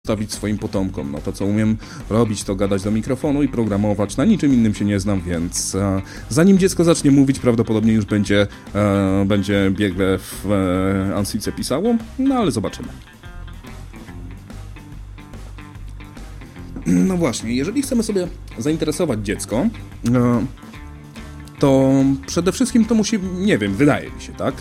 zostawić swoim potomkom. No to co umiem robić, to gadać do mikrofonu i programować. Na niczym innym się nie znam, więc zanim dziecko zacznie mówić, prawdopodobnie już będzie biegle w Ansice pisało, no ale zobaczymy. No właśnie, jeżeli chcemy sobie zainteresować dziecko, to przede wszystkim to musi, nie wiem, wydaje mi się, tak?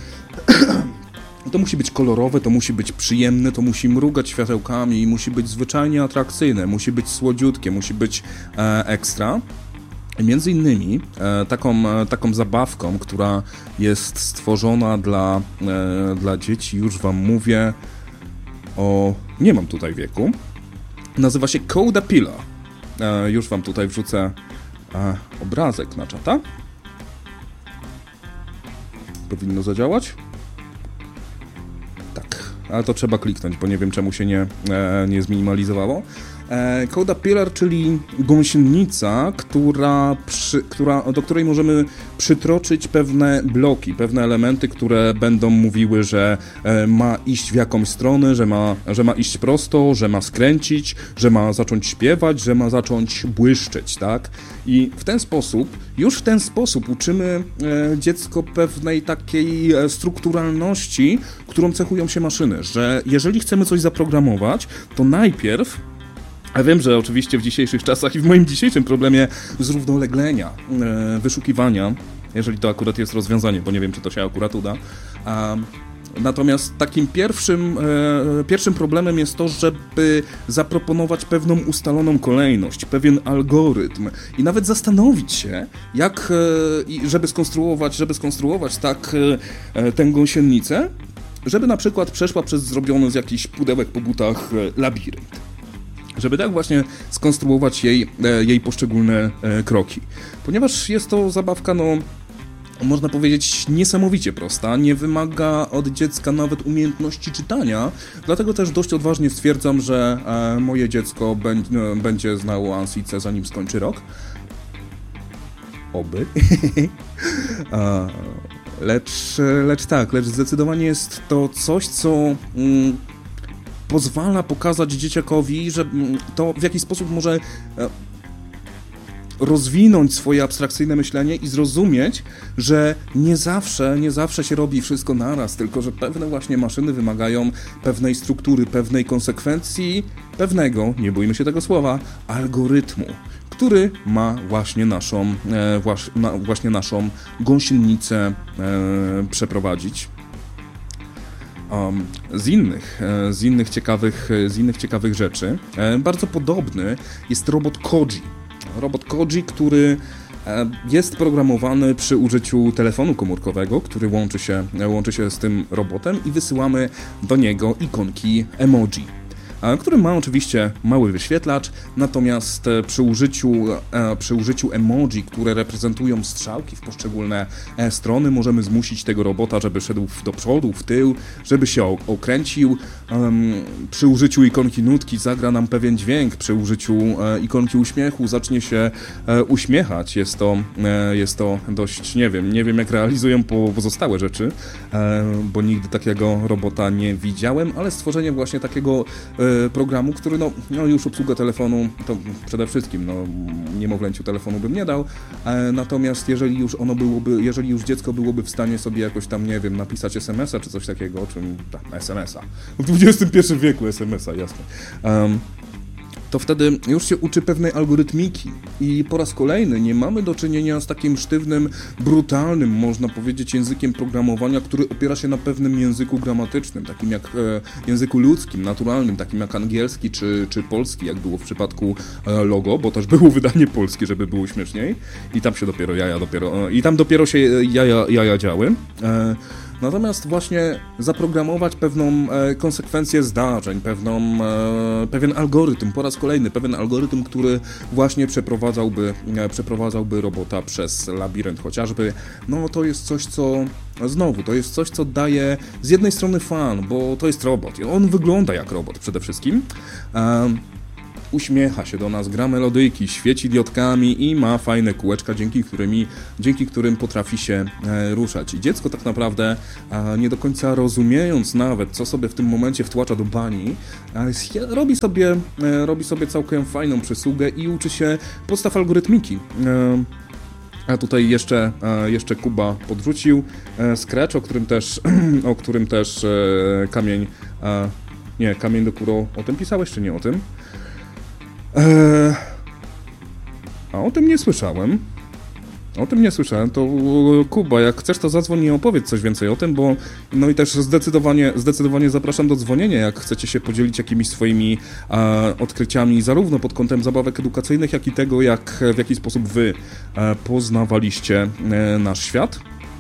To musi być kolorowe, to musi być przyjemne, to musi mrugać światełkami, musi być zwyczajnie atrakcyjne, musi być słodziutkie, musi być ekstra. Między innymi taką zabawką, która jest stworzona dla dzieci, już wam mówię, nie mam tutaj wieku, nazywa się Codapilla. Już wam tutaj wrzucę obrazek na czata. Powinno zadziałać. Ale to trzeba kliknąć, bo nie wiem czemu się nie zminimalizowało. Codapillar, czyli gąsienica, do której możemy przytroczyć pewne bloki, pewne elementy, które będą mówiły, że ma iść w jakąś stronę, że ma iść prosto, że ma skręcić, że ma zacząć śpiewać, że ma zacząć błyszczeć, tak? I już w ten sposób uczymy dziecko pewnej takiej strukturalności, którą cechują się maszyny, że jeżeli chcemy coś zaprogramować, to najpierw, a wiem, że oczywiście w dzisiejszych czasach i w moim dzisiejszym problemie zrównoleglenia, wyszukiwania, jeżeli to akurat jest rozwiązanie, bo nie wiem, czy to się akurat uda, natomiast takim pierwszym problemem jest to, żeby zaproponować pewną ustaloną kolejność, pewien algorytm i nawet zastanowić się, żeby skonstruować tak tę gąsienicę, żeby na przykład przeszła przez zrobiony z jakichś pudełek po butach labirynt. Żeby tak właśnie skonstruować jej poszczególne kroki. Ponieważ jest to zabawka, można powiedzieć, niesamowicie prosta, nie wymaga od dziecka nawet umiejętności czytania, dlatego też dość odważnie stwierdzam, że moje dziecko będzie znało Ansicę, zanim skończy rok. Oby. Lecz zdecydowanie jest to coś, co pozwala pokazać dzieciakowi, że to w jaki sposób może rozwinąć swoje abstrakcyjne myślenie i zrozumieć, że nie zawsze się robi wszystko naraz, tylko że pewne właśnie maszyny wymagają pewnej struktury, pewnej konsekwencji, pewnego, nie bójmy się tego słowa, algorytmu, który ma właśnie naszą gąsienicę przeprowadzić. Z innych ciekawych rzeczy bardzo podobny jest robot Koji. Robot Koji, który jest programowany przy użyciu telefonu komórkowego, który łączy się z tym robotem i wysyłamy do niego ikonki emoji, który ma oczywiście mały wyświetlacz, natomiast przy użyciu emoji, które reprezentują strzałki w poszczególne strony, możemy zmusić tego robota, żeby szedł do przodu, w tył, żeby się okręcił. Przy użyciu ikonki nutki zagra nam pewien dźwięk, przy użyciu ikonki uśmiechu zacznie się uśmiechać. Jest to dość, nie wiem jak realizują pozostałe rzeczy, bo nigdy takiego robota nie widziałem, ale stworzenie właśnie takiego programu, który już obsługę telefonu, to przede wszystkim niemowlęciu telefonu bym nie dał, natomiast jeżeli już dziecko byłoby w stanie sobie jakoś tam, nie wiem, napisać SMS-a czy coś takiego, SMS-a, w XXI wieku SMS-a, jasne, to wtedy już się uczy pewnej algorytmiki i po raz kolejny nie mamy do czynienia z takim sztywnym, brutalnym, można powiedzieć, językiem programowania, który opiera się na pewnym języku gramatycznym, takim jak języku ludzkim, naturalnym, takim jak angielski czy polski, jak było w przypadku Logo, bo też było wydanie polskie, żeby było śmieszniej i tam się dopiero się jaja działy. Natomiast właśnie zaprogramować pewną konsekwencję zdarzeń, pewien algorytm, po raz kolejny, pewien algorytm, który właśnie przeprowadzałby robota przez labirynt chociażby, to jest coś, co daje z jednej strony fan, bo to jest robot i on wygląda jak robot przede wszystkim. uśmiecha się do nas, gra melodyjki, świeci diodkami i ma fajne kółeczka, dzięki którym potrafi się ruszać. I dziecko tak naprawdę, nie do końca rozumiejąc nawet, co sobie w tym momencie wtłacza do bani, robi sobie całkiem fajną przysługę i uczy się podstaw algorytmiki. A tutaj jeszcze Kuba podrzucił Scratch, o którym też Kamień do Kuro, o tym pisałeś, czy nie o tym? A o tym nie słyszałem. To Kuba, jak chcesz, to zadzwoń i opowiedz coś więcej o tym, bo no i też zdecydowanie zapraszam do dzwonienia, jak chcecie się podzielić jakimiś swoimi odkryciami, zarówno pod kątem zabawek edukacyjnych, jak i tego, w jaki sposób wy poznawaliście nasz świat.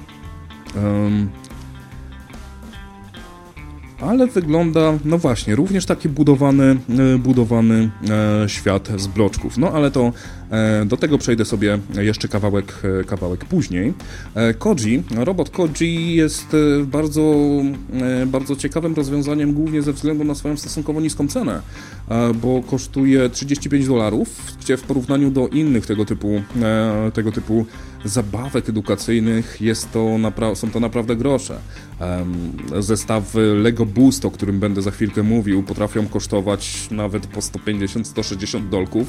Ale wygląda, no właśnie, również taki budowany świat z bloczków. No ale to do tego przejdę sobie jeszcze kawałek później. Robot Koji jest bardzo ciekawym rozwiązaniem, głównie ze względu na swoją stosunkowo niską cenę, bo kosztuje $35, gdzie w porównaniu do innych tego typu zabawek edukacyjnych są to naprawdę grosze. Zestawy Lego Boost, o którym będę za chwilkę mówił, potrafią kosztować nawet po $150-$160,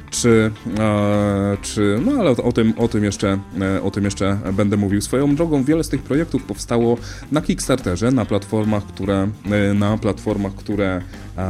no ale o tym jeszcze będę mówił. Swoją drogą wiele z tych projektów powstało na Kickstarterze, na platformach, które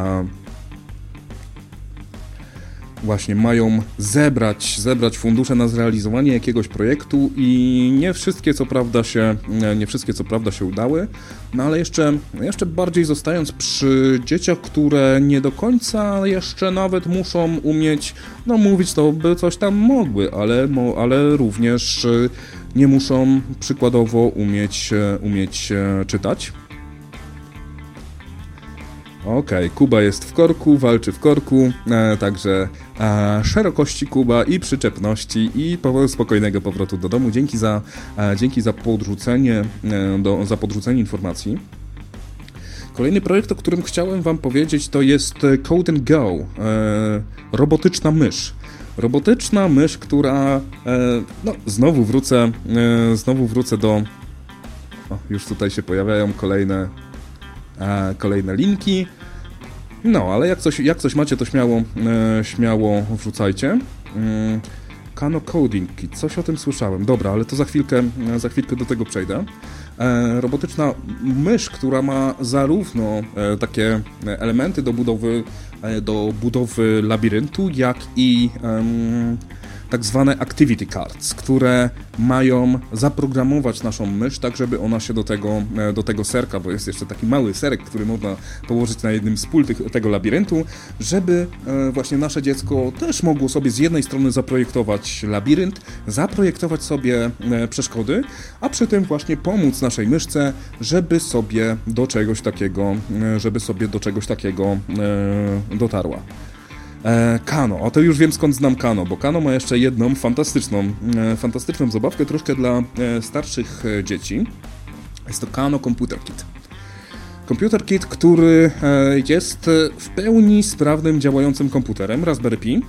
właśnie mają zebrać fundusze na zrealizowanie jakiegoś projektu i nie wszystkie co prawda się udały, no ale jeszcze bardziej zostając przy dzieciach, które nie do końca jeszcze nawet muszą umieć mówić, to by coś tam mogły, ale również nie muszą przykładowo umieć czytać. Okej, Kuba jest w korku, walczy w korku, także szerokości Kuba i przyczepności i spokojnego powrotu do domu. Dzięki za podrzucenie informacji. Kolejny projekt, o którym chciałem wam powiedzieć, to jest Code & Go, robotyczna mysz, która, znowu wrócę do, już tutaj się pojawiają kolejne linki. No, ale jak coś macie, to śmiało wrzucajcie. Kano Coding Kit, coś o tym słyszałem. Dobra, ale to za chwilkę do tego przejdę. Robotyczna mysz, która ma zarówno takie elementy do budowy labiryntu, jak i tak zwane activity cards, które mają zaprogramować naszą mysz tak, żeby ona się do tego serka, bo jest jeszcze taki mały serek, który można położyć na jednym z pól tego labiryntu, żeby właśnie nasze dziecko też mogło sobie z jednej strony zaprojektować labirynt, zaprojektować sobie przeszkody, a przy tym właśnie pomóc naszej myszce, żeby sobie do czegoś takiego dotarła. Kano, a to już wiem skąd znam Kano, bo Kano ma jeszcze jedną fantastyczną zabawkę, troszkę dla starszych dzieci. Jest to Kano Computer Kit. Computer Kit, który jest w pełni sprawnym, działającym komputerem, Raspberry Pi.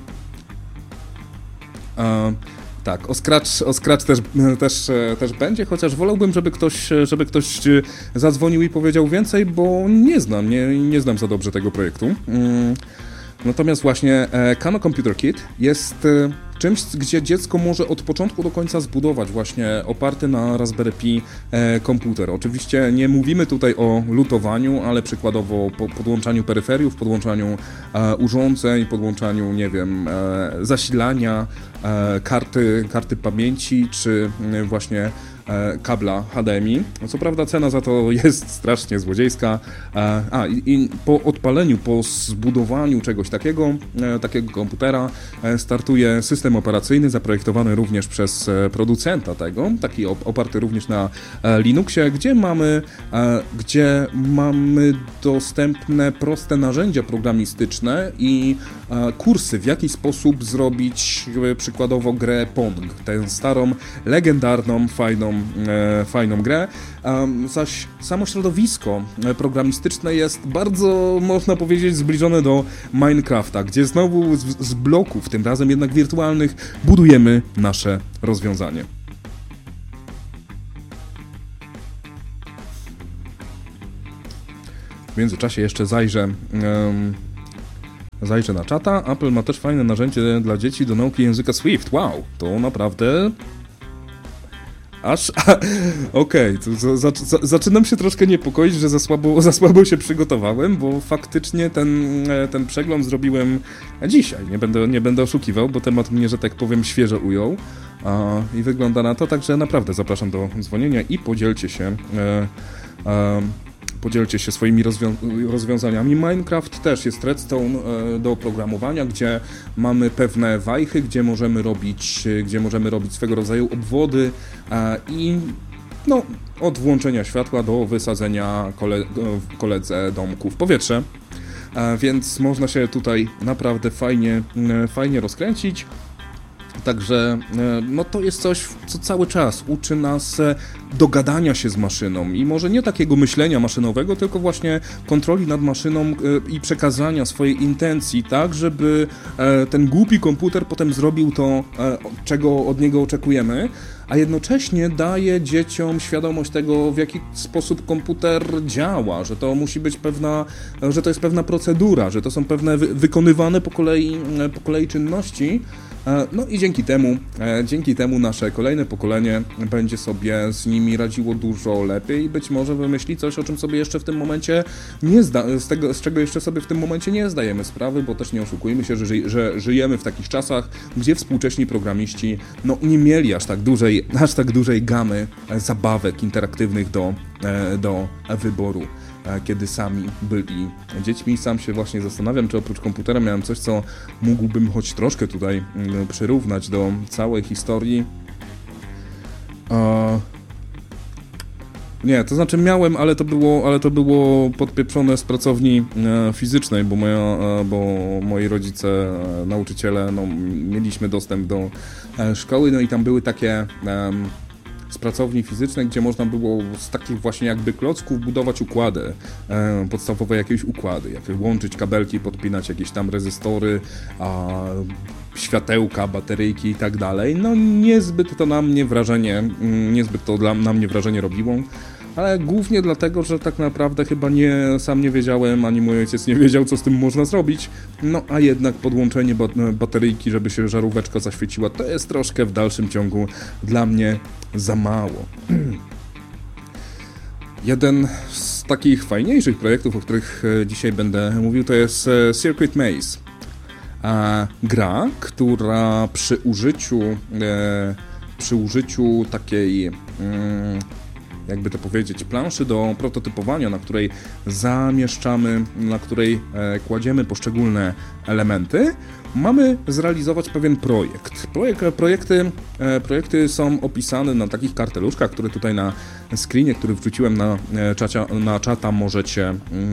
Tak, o Scratch też będzie, chociaż wolałbym, żeby ktoś zadzwonił i powiedział więcej, bo nie znam za dobrze tego projektu. Natomiast właśnie Kano Computer Kit jest czymś, gdzie dziecko może od początku do końca zbudować właśnie oparty na Raspberry Pi komputer. Oczywiście nie mówimy tutaj o lutowaniu, ale przykładowo podłączaniu peryferiów, podłączaniu urządzeń, podłączaniu, nie wiem, zasilania, karty pamięci, czy właśnie kabla HDMI. No co prawda cena za to jest strasznie złodziejska. I po odpaleniu, po zbudowaniu czegoś takiego komputera startuje system operacyjny zaprojektowany również przez producenta tego, taki oparty również na Linuxie, gdzie mamy dostępne proste narzędzia programistyczne i kursy, w jaki sposób zrobić przykładowo grę Pong, tę starą, legendarną, fajną fajną grę, zaś samo środowisko programistyczne jest bardzo, można powiedzieć, zbliżone do Minecrafta, gdzie znowu z bloków, tym razem jednak wirtualnych, budujemy nasze rozwiązanie. W międzyczasie jeszcze zajrzę na czata. Apple ma też fajne narzędzie dla dzieci do nauki języka Swift. Wow, to naprawdę... Okej, zaczynam się troszkę niepokoić, że za słabo się przygotowałem, bo faktycznie ten przegląd zrobiłem dzisiaj. Nie będę oszukiwał, bo temat mnie, że tak powiem, świeżo ujął. I wygląda na to, także naprawdę zapraszam do dzwonienia i podzielcie się swoimi rozwiązaniami. Minecraft też jest redstone do programowania, gdzie mamy pewne wajchy, gdzie możemy robić swego rodzaju obwody i no, od włączenia światła do wysadzenia koledze domku w powietrze. Więc można się tutaj naprawdę fajnie rozkręcić. Także no to jest coś, co cały czas uczy nas dogadania się z maszyną i może nie takiego myślenia maszynowego, tylko właśnie kontroli nad maszyną i przekazania swojej intencji, tak, żeby ten głupi komputer potem zrobił to, czego od niego oczekujemy, a jednocześnie daje dzieciom świadomość tego, w jaki sposób komputer działa, że to musi być że to jest pewna procedura, że to są pewne wykonywane po kolei czynności. No i dzięki temu nasze kolejne pokolenie będzie sobie z nimi radziło dużo lepiej i być może wymyśli coś, o czym sobie jeszcze w tym momencie z czego jeszcze sobie w tym momencie nie zdajemy sprawy, bo też nie oszukujmy się, że żyjemy w takich czasach, gdzie współcześni programiści no, nie mieli aż tak dużej gamy zabawek interaktywnych do wyboru, kiedy sami byli dziećmi. Sam się właśnie zastanawiam, czy oprócz komputera miałem coś, co mógłbym choć troszkę tutaj przyrównać do całej historii. Nie, to znaczy miałem, ale to było podpieprzone z pracowni fizycznej, bo moi rodzice, nauczyciele, no, mieliśmy dostęp do szkoły, no i tam były takie z pracowni fizycznej, gdzie można było z takich właśnie jakby klocków budować układy, podstawowe jakieś układy, jak łączyć kabelki, podpinać jakieś tam rezystory, światełka, bateryjki i tak dalej. No niezbyt to na mnie wrażenie robiło, ale głównie dlatego, że tak naprawdę chyba sam nie wiedziałem, ani mój ojciec nie wiedział, co z tym można zrobić, no a jednak podłączenie bateryjki, żeby się żaróweczka zaświeciła, to jest troszkę w dalszym ciągu dla mnie za mało. Jeden z takich fajniejszych projektów, o których dzisiaj będę mówił, to jest Circuit Maze. Gra, która przy użyciu takiej, jakby to powiedzieć, planszy do prototypowania, na której kładziemy poszczególne elementy, mamy zrealizować pewien projekt. Projekty są opisane na takich karteluszkach, które tutaj na screenie, który wrzuciłem na czata możecie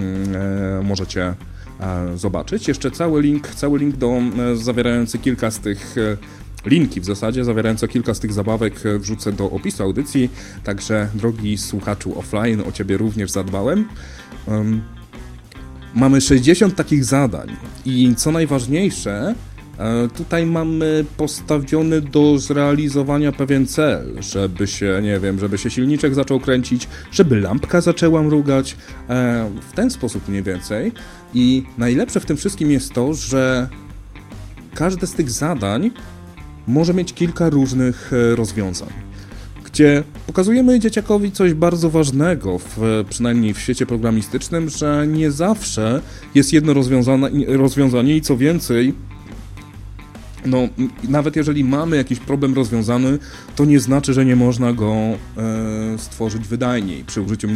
zobaczyć. Jeszcze cały link zawierający kilka z tych linki w zasadzie, zawierające kilka z tych zabawek wrzucę do opisu audycji, także drogi słuchaczu offline, o Ciebie również zadbałem. Mamy 60 takich zadań i co najważniejsze, tutaj mamy postawiony do zrealizowania pewien cel, żeby się silniczek zaczął kręcić, żeby lampka zaczęła mrugać, w ten sposób mniej więcej. I najlepsze w tym wszystkim jest to, że każde z tych zadań może mieć kilka różnych rozwiązań, gdzie pokazujemy dzieciakowi coś bardzo ważnego, przynajmniej w świecie programistycznym, że nie zawsze jest jedno rozwiązanie i co więcej, no, nawet jeżeli mamy jakiś problem rozwiązany, to nie znaczy, że nie można go stworzyć wydajniej przy użyciu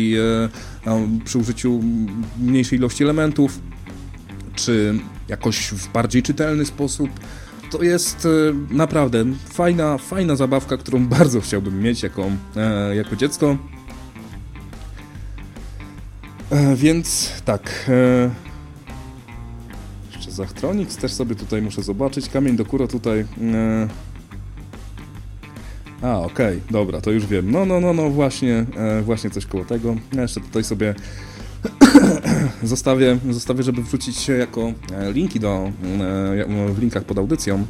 mniejszej ilości elementów, czy jakoś w bardziej czytelny sposób. To jest naprawdę fajna zabawka, którą bardzo chciałbym mieć jako dziecko. Więc tak. Jeszcze Zachtronics też sobie tutaj muszę zobaczyć. Kamień do Kuro tutaj. Okej, dobra, to już wiem. No, właśnie coś koło tego. Ja jeszcze tutaj sobie zostawię, żeby wrzucić jako linki w linkach pod audycją.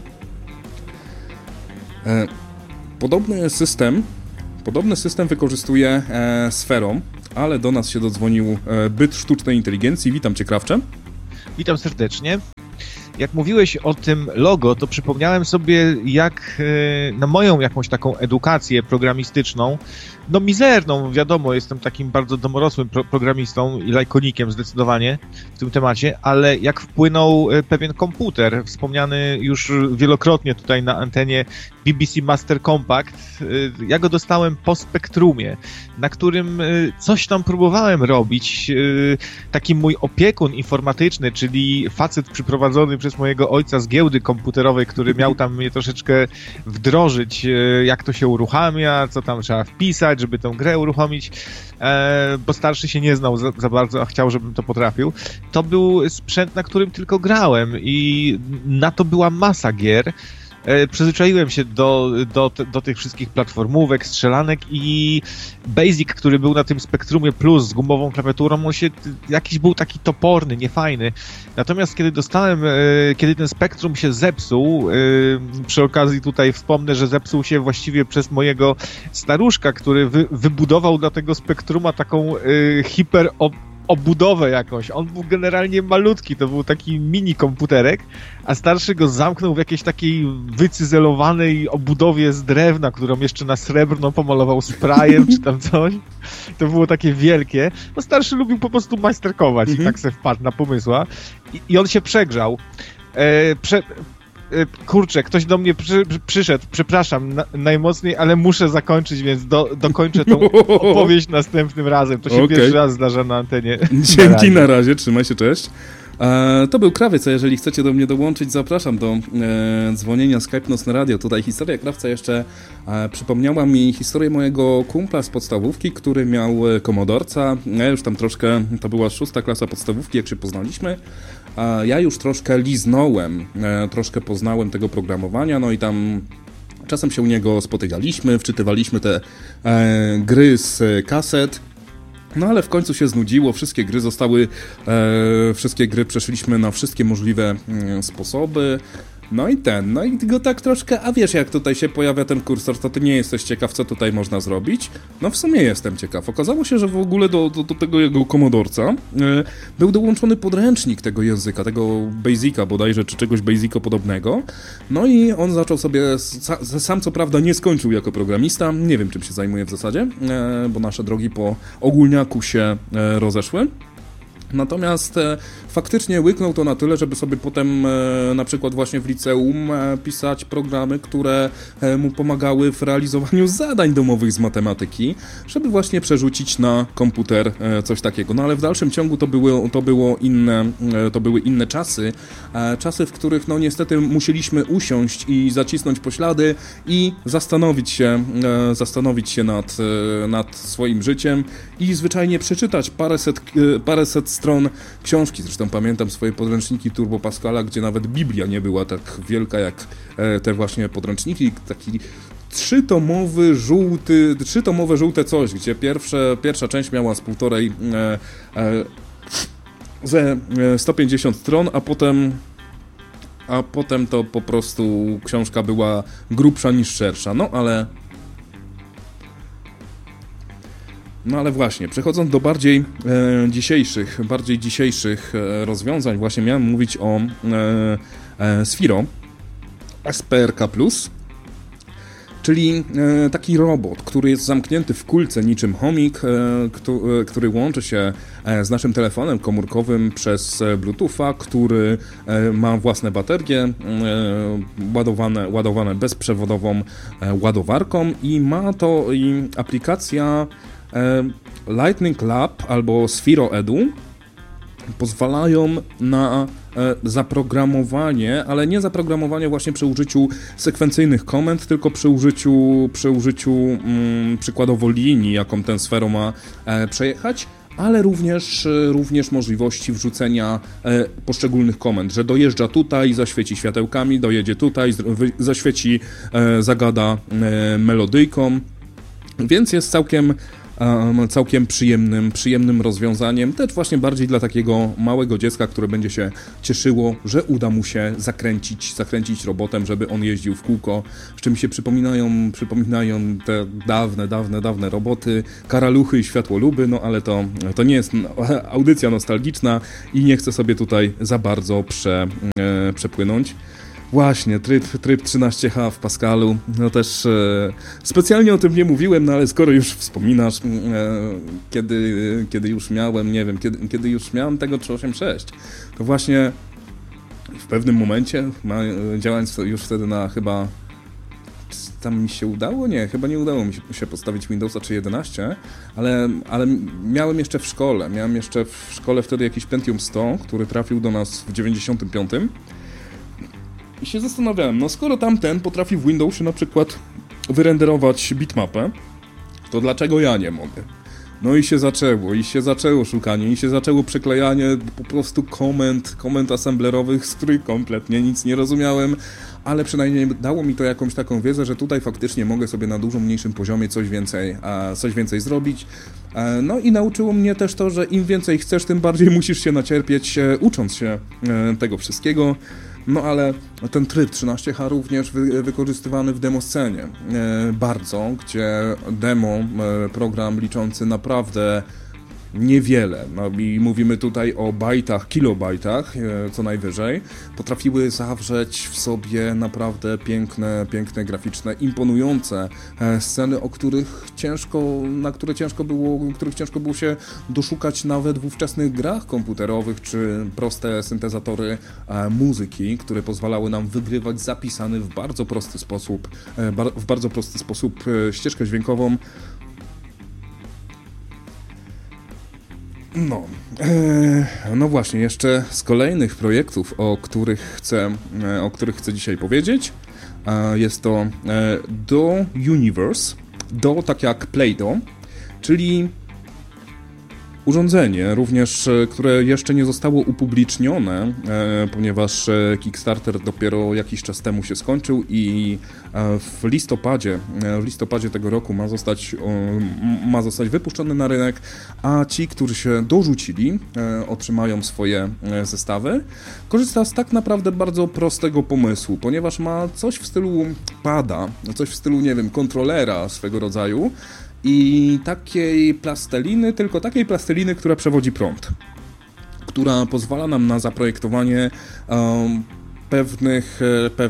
Podobny system wykorzystuje Sphero, ale do nas się dodzwonił byt sztucznej inteligencji. Witam Cię, Krawcze. Witam serdecznie. Jak mówiłeś o tym logo, to przypomniałem sobie, jak na moją jakąś taką edukację programistyczną, no mizerną, wiadomo, jestem takim bardzo domorosłym programistą i laikonikiem zdecydowanie w tym temacie, ale jak wpłynął pewien komputer, wspomniany już wielokrotnie tutaj na antenie BBC Master Compact. Ja go dostałem po Spektrumie, na którym coś tam próbowałem robić. Taki mój opiekun informatyczny, czyli facet przyprowadzony przez mojego ojca z giełdy komputerowej, który miał tam mnie troszeczkę wdrożyć, jak to się uruchamia, co tam trzeba wpisać, żeby tę grę uruchomić, bo starszy się nie znał za bardzo, a chciał, żebym to potrafił. To był sprzęt, na którym tylko grałem i na to była masa gier. Przyzwyczaiłem się do tych wszystkich platformówek, strzelanek i Basic, który był na tym Spectrumie Plus z gumową klawiaturą, on się jakiś był taki toporny, niefajny. Natomiast kiedy ten Spectrum się zepsuł, przy okazji tutaj wspomnę, że zepsuł się właściwie przez mojego staruszka, który wybudował dla tego Spectruma taką obudowę jakąś. On był generalnie malutki, to był taki mini komputerek, a starszy go zamknął w jakiejś takiej wycyzelowanej obudowie z drewna, którą jeszcze na srebrno pomalował sprayem czy tam coś. To było takie wielkie. No starszy lubił po prostu majsterkować i tak se wpadł na pomysła. I on się przegrzał. Kurczę, ktoś do mnie przyszedł, przepraszam najmocniej, ale muszę zakończyć, więc dokończę tą opowieść następnym razem. To się pierwszy raz zdarza na antenie. Dzięki, na razie, trzymaj się, cześć. To był Krawiec, a jeżeli chcecie do mnie dołączyć, zapraszam do dzwonienia Skype Nocne Radio. Tutaj historia Krawca jeszcze przypomniała mi historię mojego kumpla z podstawówki, który miał komodorca. Ja już tam troszkę, to była 6. klasa podstawówki, jak się poznaliśmy. Ja już troszkę liznąłem, troszkę poznałem tego programowania, no i tam czasem się u niego spotykaliśmy, wczytywaliśmy te gry z kaset. No ale w końcu się znudziło, wszystkie gry przeszliśmy na wszystkie możliwe sposoby. No i go tak troszkę, a wiesz, jak tutaj się pojawia ten kursor, to ty nie jesteś ciekaw, co tutaj można zrobić? No w sumie jestem ciekaw. Okazało się, że w ogóle do tego jego komodorca był dołączony podręcznik tego języka, tego Basica bodajże, czy czegoś Basico podobnego. No i on zaczął sobie, sam co prawda nie skończył jako programista, nie wiem czym się zajmuje w zasadzie, bo nasze drogi po ogólniaku się rozeszły. Natomiast faktycznie łyknął to na tyle, żeby sobie potem na przykład właśnie w liceum pisać programy, które mu pomagały w realizowaniu zadań domowych z matematyki, żeby właśnie przerzucić na komputer coś takiego. No ale w dalszym ciągu to były inne czasy, w których no niestety musieliśmy usiąść i zacisnąć poślady i zastanowić się nad swoim życiem i zwyczajnie przeczytać paręset stron książki. Zresztą pamiętam swoje podręczniki Turbo Pascala, gdzie nawet Biblia nie była tak wielka jak te właśnie podręczniki. Taki trzytomowe żółte coś, gdzie pierwsza część miała z półtorej ze 150 stron, a potem to po prostu książka była grubsza niż szersza. No ale właśnie, przechodząc do bardziej dzisiejszych rozwiązań, właśnie miałem mówić o Sphero SPRK+, czyli taki robot, który jest zamknięty w kulce niczym chomik, który łączy się z naszym telefonem komórkowym przez Bluetootha, który ma własne baterie ładowane bezprzewodową ładowarką i ma to aplikacja Lightning Lab albo Sphero Edu pozwalają na zaprogramowanie, ale nie zaprogramowanie właśnie przy użyciu sekwencyjnych komend, tylko przy użyciu przykładowo linii, jaką ten Sphero ma przejechać, ale również możliwości wrzucenia poszczególnych komend, że dojeżdża tutaj, zaświeci światełkami, dojedzie tutaj, zaświeci, zagada melodyjką, więc jest całkiem przyjemnym rozwiązaniem, też właśnie bardziej dla takiego małego dziecka, które będzie się cieszyło, że uda mu się zakręcić robotem, żeby on jeździł w kółko, z czym się przypominają te dawne roboty, karaluchy i światłoluby, no ale to nie jest audycja nostalgiczna i nie chcę sobie tutaj za bardzo przepłynąć. Właśnie, tryb 13H w Pascalu, no też specjalnie o tym nie mówiłem, no ale skoro już wspominasz, kiedy już miałem, nie wiem, kiedy już miałem tego 386, to właśnie w pewnym momencie, działając już wtedy na chyba, tam mi się udało? Nie, chyba nie udało mi się postawić Windowsa czy 11, ale miałem jeszcze w szkole wtedy jakiś Pentium 100, który trafił do nas w 95. I się zastanawiałem, no skoro tamten potrafi w Windowsie na przykład wyrenderować bitmapę, to dlaczego ja nie mogę? No i się zaczęło szukanie, i się zaczęło przeklejanie po prostu komend assemblerowych, z których kompletnie nic nie rozumiałem, ale przynajmniej dało mi to jakąś taką wiedzę, że tutaj faktycznie mogę sobie na dużo mniejszym poziomie coś więcej zrobić. No i nauczyło mnie też to, że im więcej chcesz, tym bardziej musisz się nacierpieć, ucząc się tego wszystkiego. No ale ten tryb 13H również wykorzystywany w demoscenie bardzo, gdzie program liczący naprawdę niewiele, no i mówimy tutaj o bajtach, kilobajtach co najwyżej, potrafiły zawrzeć w sobie naprawdę piękne graficzne, imponujące sceny, których ciężko było się doszukać nawet w ówczesnych grach komputerowych, czy proste syntezatory muzyki, które pozwalały nam wygrywać zapisany w bardzo prosty sposób ścieżkę dźwiękową. No właśnie, jeszcze z kolejnych projektów, o których chcę dzisiaj powiedzieć, jest to Do Universe, Do tak jak Play-Doh, czyli urządzenie również, które jeszcze nie zostało upublicznione, ponieważ Kickstarter dopiero jakiś czas temu się skończył i w listopadzie tego roku ma zostać wypuszczony na rynek, a ci, którzy się dorzucili, otrzymają swoje zestawy. Korzysta z tak naprawdę bardzo prostego pomysłu, ponieważ ma coś w stylu pada, coś w stylu, nie wiem, kontrolera swego rodzaju, i takiej plasteliny, która przewodzi prąd, która pozwala nam na zaprojektowanie pewnych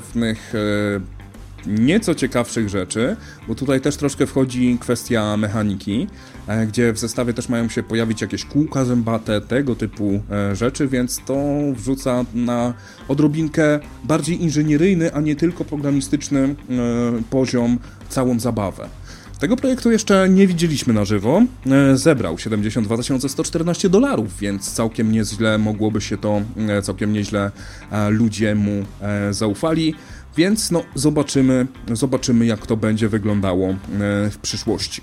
nieco ciekawszych rzeczy, bo tutaj też troszkę wchodzi kwestia mechaniki, gdzie w zestawie też mają się pojawić jakieś kółka zębate, tego typu rzeczy, więc to wrzuca na odrobinkę bardziej inżynieryjny, a nie tylko programistyczny poziom całą zabawę. Tego projektu jeszcze nie widzieliśmy na żywo. Zebrał $72 114, więc całkiem nieźle ludzie mu zaufali, więc no zobaczymy jak to będzie wyglądało w przyszłości.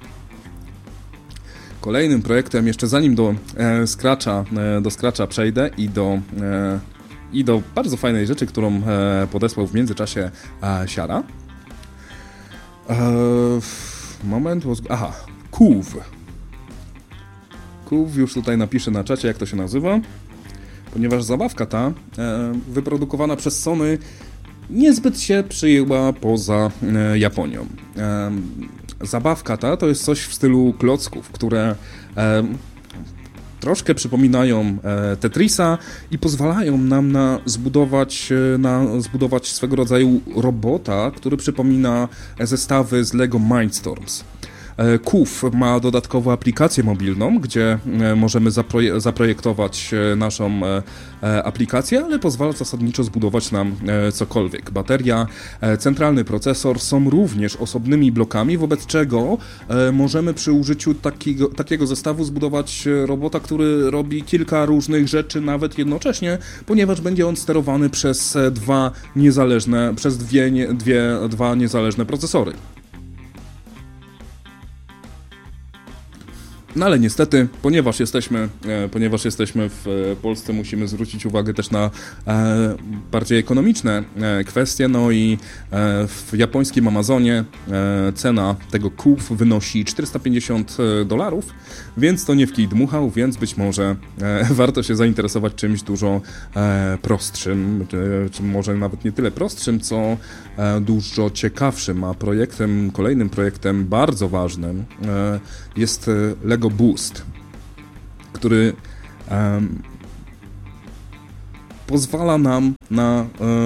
Kolejnym projektem, jeszcze zanim do Scratcha przejdę i do bardzo fajnej rzeczy, którą podesłał w międzyczasie Siara. Kuw już tutaj napiszę na czacie, jak to się nazywa, ponieważ zabawka ta, wyprodukowana przez Sony, niezbyt się przyjęła poza Japonią. Zabawka ta to jest coś w stylu klocków, które troszkę przypominają Tetrisa i pozwalają nam zbudować swego rodzaju robota, który przypomina zestawy z Lego Mindstorms. Kuw ma dodatkową aplikację mobilną, gdzie możemy zaprojektować naszą aplikację, ale pozwala zasadniczo zbudować nam cokolwiek. Bateria, centralny procesor są również osobnymi blokami, wobec czego możemy przy użyciu takiego zestawu zbudować robota, który robi kilka różnych rzeczy nawet jednocześnie, ponieważ będzie on sterowany przez dwa niezależne procesory. No ale niestety, ponieważ jesteśmy w Polsce, musimy zwrócić uwagę też na bardziej ekonomiczne kwestie, no i w japońskim Amazonie cena tego KUF wynosi $450, więc to nie w kij dmuchał, więc być może warto się zainteresować czymś dużo prostszym, czy może nawet nie tyle prostszym, co dużo ciekawszym, a kolejnym projektem bardzo ważnym jest Lego Boost, który pozwala nam na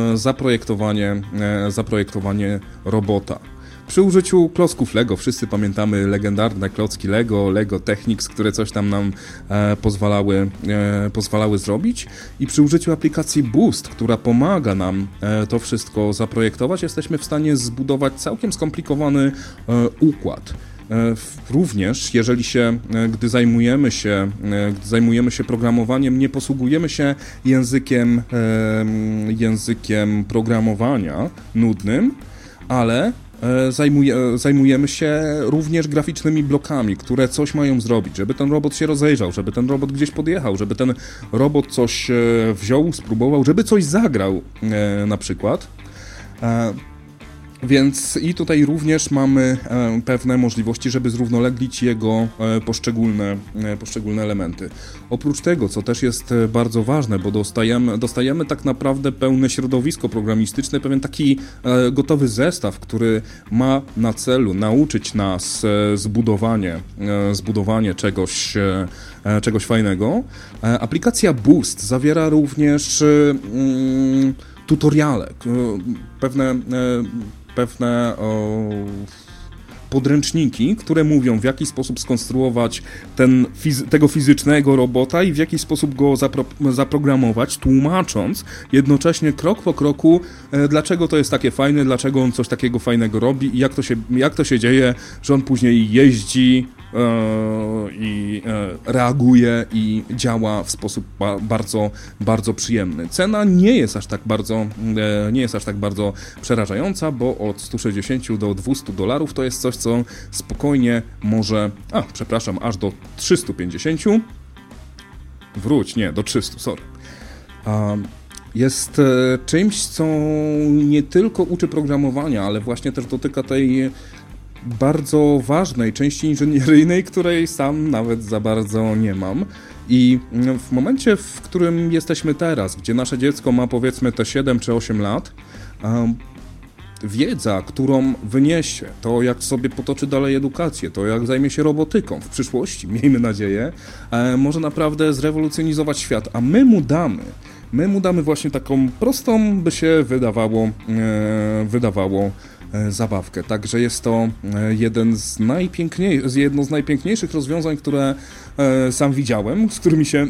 zaprojektowanie robota. Przy użyciu klocków Lego, wszyscy pamiętamy legendarne klocki Lego Technics, które coś tam nam pozwalały zrobić, i przy użyciu aplikacji Boost, która pomaga nam to wszystko zaprojektować, jesteśmy w stanie zbudować całkiem skomplikowany układ. Również, gdy zajmujemy się programowaniem, nie posługujemy się językiem programowania nudnym, ale zajmujemy się również graficznymi blokami, które coś mają zrobić, żeby ten robot się rozejrzał, żeby ten robot gdzieś podjechał, żeby ten robot coś wziął, spróbował, żeby coś zagrał na przykład. Więc i tutaj również mamy pewne możliwości, żeby zrównoleglić jego poszczególne elementy. Oprócz tego, co też jest bardzo ważne, bo dostajemy tak naprawdę pełne środowisko programistyczne, pewien taki gotowy zestaw, który ma na celu nauczyć nas zbudowanie czegoś fajnego. Aplikacja Boost zawiera również tutoriale, pewne podręczniki, które mówią, w jaki sposób skonstruować tego fizycznego robota i w jaki sposób go zaprogramować, tłumacząc jednocześnie krok po kroku, dlaczego to jest takie fajne, dlaczego on coś takiego fajnego robi i jak to się dzieje, że on później jeździ i reaguje i działa w sposób bardzo, bardzo przyjemny. Cena nie jest aż tak bardzo przerażająca, bo od 160 do $200 to jest coś, co spokojnie może, aż do 350, do 300, sorry. Jest czymś, co nie tylko uczy programowania, ale właśnie też dotyka tej bardzo ważnej części inżynieryjnej, której sam nawet za bardzo nie mam. I w momencie, w którym jesteśmy teraz, gdzie nasze dziecko ma powiedzmy te 7 czy 8 lat, wiedza, którą wyniesie, to jak sobie potoczy dalej edukację, to jak zajmie się robotyką w przyszłości, miejmy nadzieję, może naprawdę zrewolucjonizować świat, a my mu damy właśnie taką prostą, by się wydawało zabawkę. Także jest to jedno z najpiękniejszych rozwiązań, które sam widziałem, z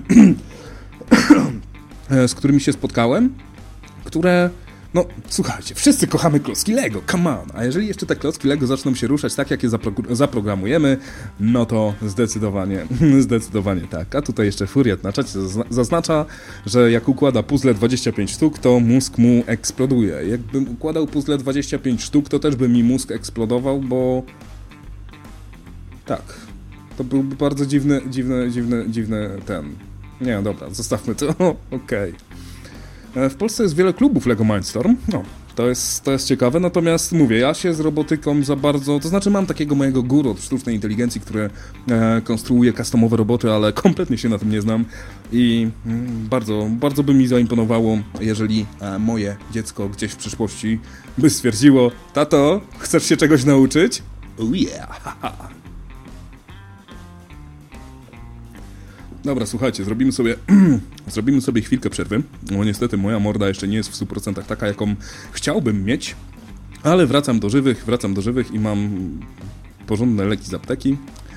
którymi się spotkałem, które, no słuchajcie, wszyscy kochamy klocki Lego, come on, a jeżeli jeszcze te klocki Lego zaczną się ruszać tak, jak je zaprogramujemy, no to zdecydowanie tak. A tutaj jeszcze Furiat na czacie zaznacza, że jak układa puzzle 25 sztuk, to mózg mu eksploduje. Jakbym układał puzzle 25 sztuk, to też by mi mózg eksplodował, bo tak, to byłby bardzo dziwny ten... Nie, dobra, zostawmy to, okej. W Polsce jest wiele klubów Lego Mindstorm, no, to jest ciekawe, natomiast mówię, ja się z robotyką za bardzo, to znaczy mam takiego mojego guru od sztucznej inteligencji, który konstruuje customowe roboty, ale kompletnie się na tym nie znam i bardzo by mi zaimponowało, jeżeli moje dziecko gdzieś w przyszłości by stwierdziło: tato, chcesz się czegoś nauczyć? Oh yeah! Dobra, słuchajcie, zrobimy sobie chwilkę przerwy, bo niestety moja morda jeszcze nie jest w 100% taka, jaką chciałbym mieć, ale wracam do żywych i mam porządne leki z apteki,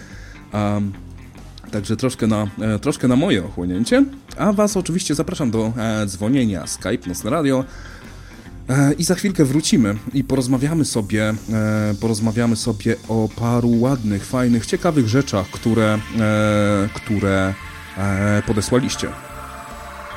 także troszkę na moje ochłonięcie, a was oczywiście zapraszam do dzwonienia Skype Nocne Radio i za chwilkę wrócimy i porozmawiamy sobie o paru ładnych, fajnych, ciekawych rzeczach, które podesłaliście.